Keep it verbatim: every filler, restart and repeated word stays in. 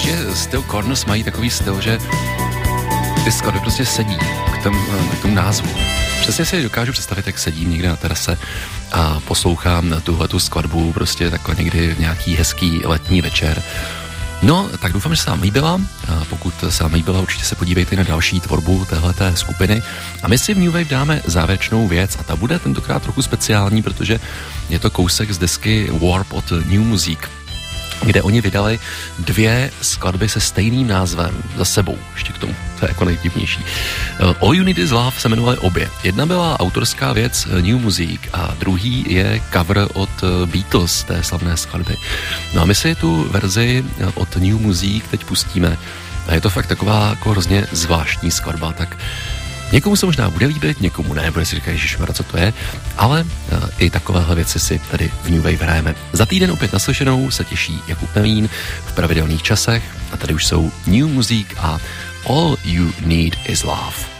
ještě styl Corners mají takový styl, že ty skladby prostě sedí k tomu, k tomu názvu. Přesně si dokážu představit, jak sedím někde na terase a poslouchám tuhletu skladbu prostě takhle někdy v nějaký hezký letní večer. No, tak doufám, že se vám líbila. A pokud se vám líbila, určitě se podívejte na další tvorbu téhleté skupiny. A my si v New Wave dáme závěrečnou věc a ta bude tentokrát trochu speciální, protože je to kousek z desky Warp od New Music, kde oni vydali dvě skladby se stejným názvem za sebou, ještě k tomu, to je jako nejdivnější. All You Need Is Love se jmenovaly obě. Jedna byla autorská věc New Music a druhý je cover od Beatles, té slavné skladby. No a my si tu verzi od New Music teď pustíme a je to fakt taková jako hrozně zvláštní skladba, tak někomu se možná bude líbit, někomu ne, bude si říkat, ježišmarja, co to je, ale uh, i takovéhle věci si tady v New Wave hrajeme. Za týden opět naslyšenou se těší Jakub Melín v pravidelných časech a tady už jsou New Music a All You Need Is Love.